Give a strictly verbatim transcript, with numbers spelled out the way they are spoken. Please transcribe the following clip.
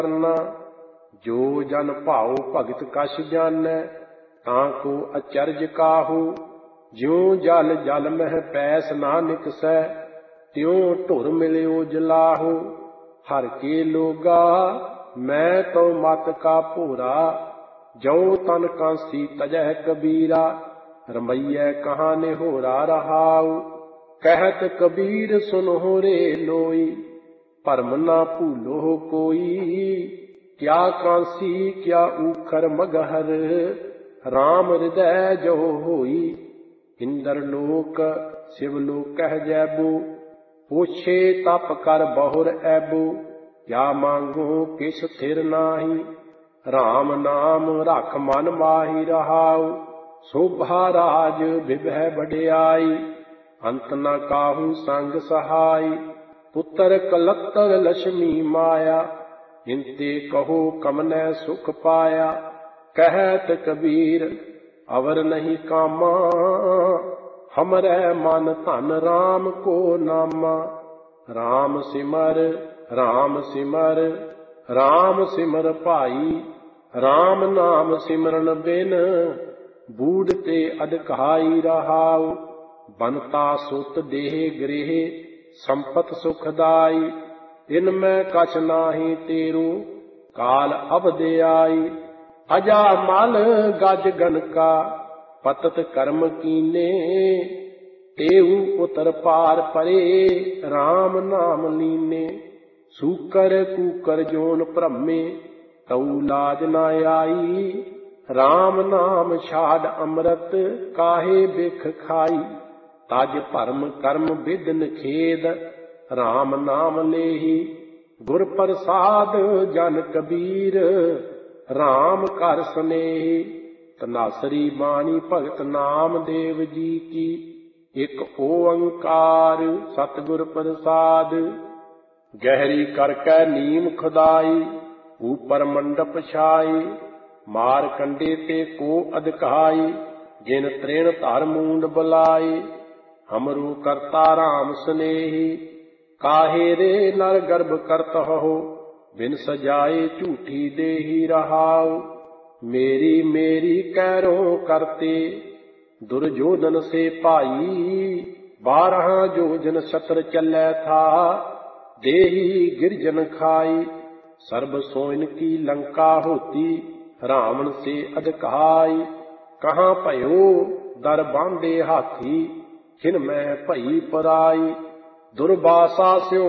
करना। जो जन भाव भगत कछ जानै, ताको अचरज काहू। ज्यों जल जल मह पैस ना निकसै, त्यों ढुर मिलियो जलाहू। हर के लोगा मैं तो मत का भोरा, जो तन कांसी तजह कबीरा। रमैया कहाँ निहोरा रहाऊ, कहत कबीर सुनो रे लोई। भरम ना भूलो कोई, क्या कांसी क्या ऊखर मगहर। राम हृदय जो होई, इंद्र लोक शिव लोक कह जैबू। पूछे तप कर बहुर ऐबू, क्या मांगो किस थिर नाही। राम नाम रख मन माही रहाऊ, शोभा राज विभय बढ़ियाई। अंत न काहू संग सहाई, पुत्र कलत्तर लक्ष्मी माया। इनते कहो कमनै सुख पाया, कहत कबीर अवर नहीं कामा। हमरे मन धन राम को नामा। राम सिमर राम सिमर राम सिमर भाई। राम नाम सिमरन बिन, बूढ़ ते अधकाई रहाऊ। बनता सुत देह गृह, संपत सुखदाई। इनमें कछ नाही तेरू, काल अवध आई। अजा मल गज गनका, पतत कर्म कीने। तेहु उतर पार परे, राम नाम लीने। सूकर कूकर जोन भ्रमे, तऊ लाज न आई। राम नाम छाड़ अमृत, काहे बिख खाई। तज भरम कर्म बिदन खेद, राम नाम लेही। गुर प्रसाद जन कबीर, राम कर स्नेही। तनासरी बाणी भगत नामदेव जी की, एक ओंकार सतगुर प्रसाद। गहरी करकै नीम खुदाई, ऊपर मंडप छाई। मार कंडे ते को अधकाई, जिन तृण धर मूंड बुलाई। हमरू करता राम स्नेही, काहे रे नर गर्भ करत हो। बिन सजाए झूठी देही रहाऊ, मेरी मेरी कैरो करते। दुर्योधन से पाई, बारह जोजन शत्र चलै था। देही गिरजन खाई, सर्ब सोइन की लंका होती। रावण से अधकाई, कहाँ भयो दर बांधे हाथी। खिन में भई पराई, दुर्वासा स्यों